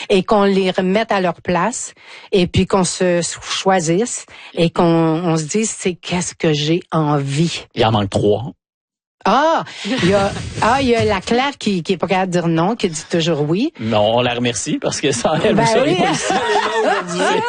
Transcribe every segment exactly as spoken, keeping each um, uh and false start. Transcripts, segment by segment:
et qu'on les remette à leur place et puis qu'on se choisisse et qu'on on se dise c'est qu'est-ce que j'ai envie. Il en manque trois. Ah, il y a ah il y a la Claire qui qui est pas capable de dire non, qui dit toujours oui. Non, on la remercie parce que sans elle, ben vous oui. seriez ici aujourd'hui.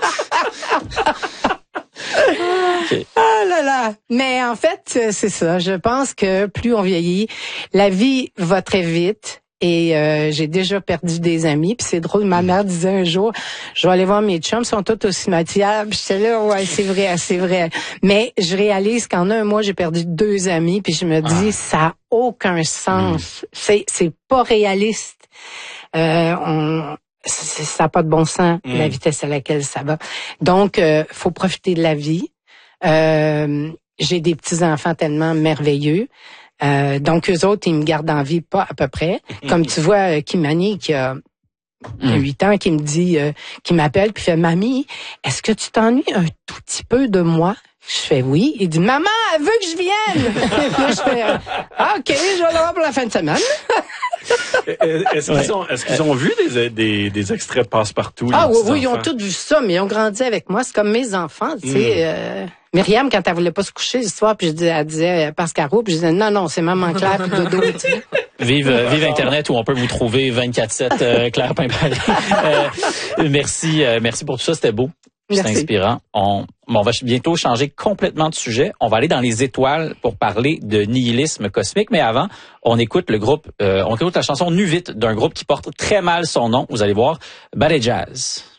Okay. Ah là là. Mais en fait, c'est ça. Je pense que plus on vieillit, la vie va très vite. Et euh, j'ai déjà perdu des amis. Puis c'est drôle, ma mère disait un jour, je vais aller voir mes chums, ils sont tous au cimetière. Puis j'étais là, ouais, c'est vrai, c'est vrai. Mais je réalise qu'en un mois, j'ai perdu deux amis. Puis je me dis, ah. ça a aucun sens. Mm. C'est c'est pas réaliste. Euh, on ça n'a pas de bon sens, mm. la vitesse à laquelle ça va. Donc, euh, faut profiter de la vie. Euh, j'ai des petits-enfants tellement merveilleux. Euh, donc, eux autres, ils me gardent en vie pas à peu près. Comme tu vois, Kimani, qui a huit ans, qui me dit, euh, qui m'appelle, puis fait, Mamie, est-ce que tu t'ennuies un tout petit peu de moi? Je fais oui. Il dit, maman, elle veut que je vienne. Puis là, je fais, ah, OK, je vais l'avoir pour la fin de semaine. Est-ce qu'ils ont, est-ce qu'ils ont vu des, des, des extraits de Passe-Partout? Ah oui, oui, ils ont tous vu ça, mais ils ont grandi avec moi. C'est comme mes enfants, tu sais. Mm. Euh, Myriam, quand elle voulait pas se coucher le soir, puis je disais, elle disait Pascaro, puis je disais, non, non, c'est maman Claire, puis dodo, tu sais. Vive, vive Internet où on peut vous trouver vingt-quatre sept, euh, Claire Pimpalé. euh, merci, euh, merci pour tout ça, c'était beau. C'est inspirant. On, on va bientôt changer complètement de sujet. On va aller dans les étoiles pour parler de nihilisme cosmique. Mais avant, on écoute le groupe, euh, on écoute la chanson Nu Vite d'un groupe qui porte très mal son nom. Vous allez voir, Ballet Jazz.